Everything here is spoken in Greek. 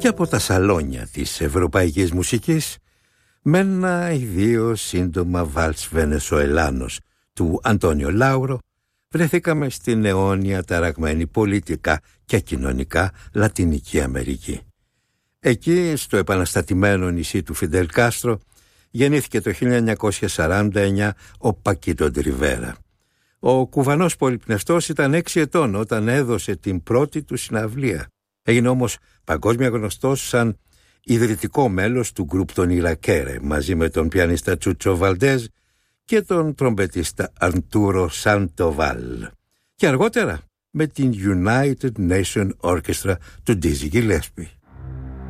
και από τα σαλόνια της ευρωπαϊκής μουσικής με ένα ή δύο σύντομα βάλτς Βενεζουελάνος του Αντώνιο Λάουρο βρεθήκαμε στην αιώνια ταραγμένη πολιτικά και κοινωνικά Λατινική Αμερική. Εκεί, στο επαναστατημένο νησί του Φιντελ Κάστρο, γεννήθηκε το 1949 ο Πακίτο Ντριβέρα. Ο κουβανός πολυπνευτός ήταν 6 ετών όταν έδωσε την πρώτη του συναυλία. Έγινε όμως παγκόσμια γνωστός σαν ιδρυτικό μέλος του γκρουπ των Ιρακέρε, μαζί με τον πιανίστα Τσούτσο Βαλντέζ και τον τρομπετίστα Αρτούρο Σαντοβάλ. Και αργότερα με την United Nation Orchestra του Dizzy Gillespie.